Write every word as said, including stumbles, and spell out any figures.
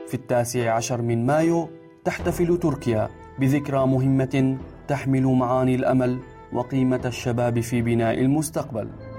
في التاسع عشر من مايو تحتفل تركيا بذكرى مهمة تحمل معاني الأمل وقيمة الشباب في بناء المستقبل.